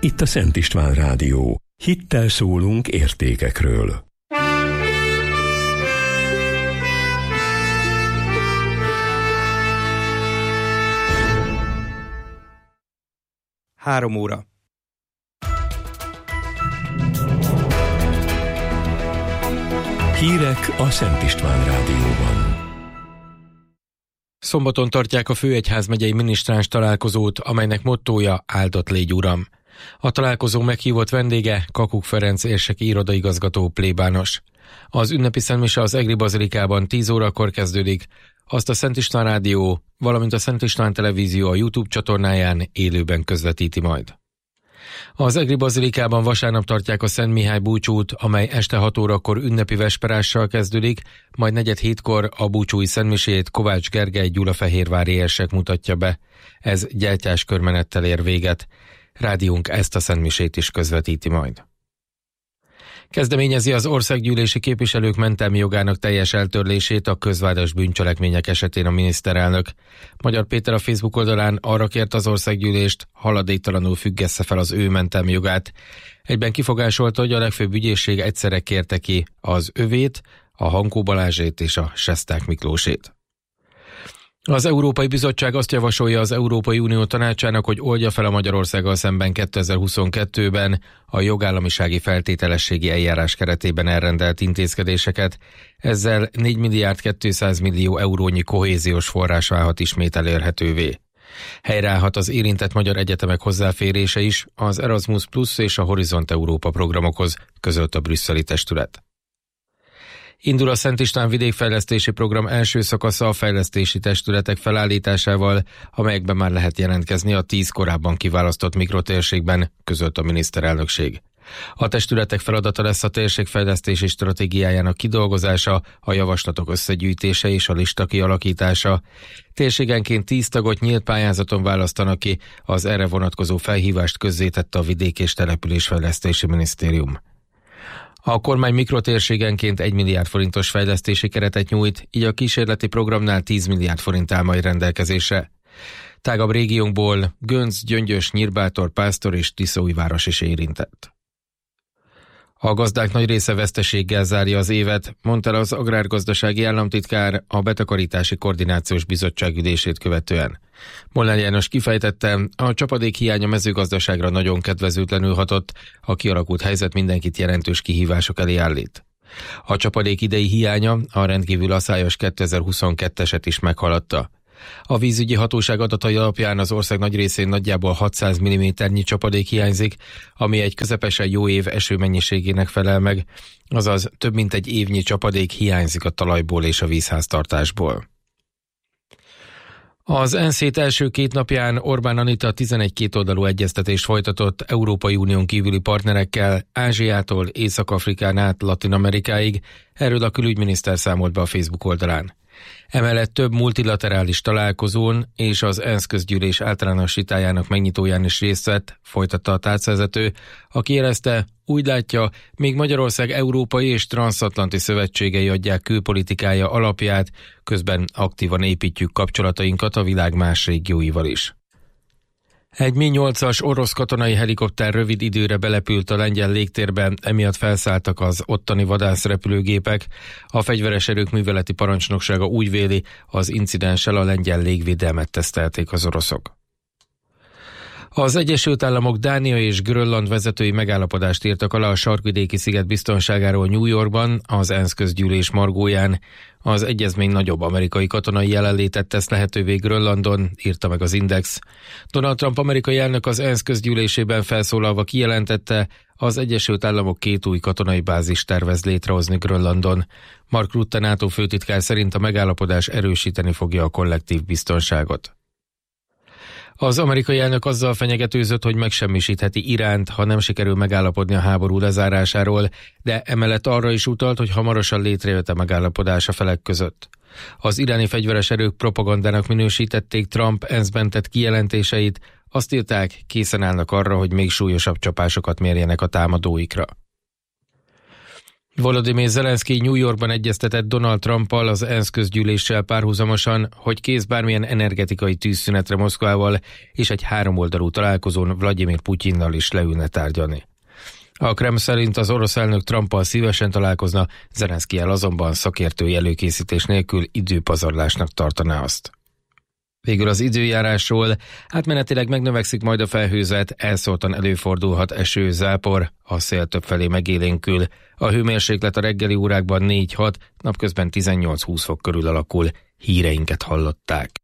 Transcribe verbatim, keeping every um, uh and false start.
Itt a Szent István Rádió. Hittel szólunk értékekről. Három óra. Hírek a Szent István Rádióban. Szombaton tartják a főegyházmegyei minisztráns találkozót, amelynek mottója áldott légy uram. A találkozó meghívott vendége Kakuk Ferenc érseki irodaigazgató plébános. Az ünnepi szentmise az Egri Bazilikában tíz órakor kezdődik, azt a Szent István Rádió, valamint a Szent István Televízió a YouTube csatornáján élőben közvetíti majd. Az Egri Bazilikában vasárnap tartják a Szent Mihály búcsút, amely este hat órakor ünnepi vesperással kezdődik, majd negyed hétkor a búcsúi szentmisét Kovács Gergely gyulafehérvári érsek mutatja be. Ez gyertyás körmenettel ér véget. Rádiónk ezt a szentmisét is közvetíti majd. Kezdeményezi az országgyűlési képviselők mentelmi jogának teljes eltörlését a közvádas bűncselekmények esetén a miniszterelnök. Magyar Péter a Facebook oldalán arra kért az országgyűlést, haladéktalanul függesse fel az ő mentelmi jogát. Egyben kifogásolta, hogy a legfőbb ügyészség egyszerre kérte ki az övét, a Hankó Balázsét és a Sesták Miklósét. Az Európai Bizottság azt javasolja az Európai Unió Tanácsának, hogy oldja fel a Magyarországgal szemben kétezer-huszonkettőben a jogállamisági feltételességi eljárás keretében elrendelt intézkedéseket. Ezzel négy milliárd kétszáz millió eurónyi kohéziós forrás válhat ismét elérhetővé. Helyreállhat az érintett magyar egyetemek hozzáférése is az Erasmus Plus és a Horizont Európa programokhoz, közölt a brüsszeli testület. Indul a Szent István vidékfejlesztési program első szakasza a fejlesztési testületek felállításával, amelyekben már lehet jelentkezni a tíz korábban kiválasztott mikrotérségben, közölt a miniszterelnökség. A testületek feladata lesz a térségfejlesztési stratégiájának kidolgozása, a javaslatok összegyűjtése és a lista kialakítása. Térségenként tíz tagot nyílt pályázaton választanak ki, az erre vonatkozó felhívást közzétette a Vidék- és Településfejlesztési Minisztérium. A kormány mikrotérségenként egy milliárd forintos fejlesztési keretet nyújt, így a kísérleti programnál tíz milliárd forint áll majd rendelkezésre. Tágabb régiónkból Gönc, Gyöngyös, Nyírbátor, Pásztor és Tiszaújváros is érintett. A gazdák nagy része veszteséggel zárja az évet, mondta el az agrárgazdasági államtitkár a Betakarítási Koordinációs Bizottság ülését követően. Molnár János kifejtette, a csapadék hiánya mezőgazdaságra nagyon kedvezőtlenül hatott, a kialakult helyzet mindenkit jelentős kihívások elé állít. A csapadék idei hiánya a rendkívül aszályos kétezer-huszonkettőeset is meghaladta. A vízügyi hatóság adatai alapján az ország nagy részén nagyjából hatszáz milliméternyi csapadék hiányzik, ami egy közepesen jó év esőmennyiségének felel meg, azaz több mint egy évnyi csapadék hiányzik a talajból és a vízháztartásból. Az ENSZ hét első két napján Orbán Anita tizenegy kétoldalú egyeztetést folytatott Európai Unión kívüli partnerekkel, Ázsiától Észak-Afrikán át Latin-Amerikáig, erről a külügyminiszter számolt be a Facebook oldalán. Emellett több multilaterális találkozón és az ENSZ közgyűlés általános vitájának megnyitóján is részt vett, folytatta a tárcavezető, aki érezte, úgy látja, még Magyarország európai és transzatlanti szövetségei adják külpolitikája alapját, közben aktívan építjük kapcsolatainkat a világ más régióival is. Egy MiG nyolcas orosz katonai helikopter rövid időre belepült a lengyel légtérbe, emiatt felszálltak az ottani vadászrepülőgépek. A fegyveres erők műveleti parancsnoksága úgy véli, az incidenssel a lengyel légvédelmet tesztelték az oroszok. Az Egyesült Államok, Dánia és Grönland vezetői megállapodást írtak alá a sarkvidéki sziget biztonságáról New Yorkban, az ENSZ közgyűlés margóján. Az egyezmény nagyobb amerikai katonai jelenlétet tesz lehetővé Grönlandon, írta meg az Index. Donald Trump amerikai elnök az ENSZ közgyűlésében felszólalva kijelentette, az Egyesült Államok két új katonai bázist tervez létrehozni Grönlandon. Mark Rutte NATO főtitkár szerint a megállapodás erősíteni fogja a kollektív biztonságot. Az amerikai elnök azzal fenyegetőzött, hogy megsemmisítheti Iránt, ha nem sikerül megállapodni a háború lezárásáról, de emellett arra is utalt, hogy hamarosan létrejött a megállapodás a felek között. Az iráni fegyveres erők propagandának minősítették Trump ENSZ-ben tett kijelentéseit, azt írták, készen állnak arra, hogy még súlyosabb csapásokat mérjenek a támadóikra. Volodymyr Zelenszky New Yorkban egyeztetett Donald Trumpal az ENSZ közgyűléssel párhuzamosan, hogy kész bármilyen energetikai tűzszünetre Moszkvával, és egy háromoldalú találkozón Vladimir Putyinnal is leülne tárgyalni. A Kreml szerint az orosz elnök Trumpal szívesen találkozna, Zelenszkijjel azonban szakértői előkészítés nélkül időpazarlásnak tartaná azt. Végül az időjárásról: átmenetileg megnövekszik majd a felhőzet, elszórtan előfordulhat eső, zápor, a szél többfelé megélénkül, a hőmérséklet a reggeli órákban négy-hat, napközben tizennyolc-húsz fok körül alakul. Híreinket hallották.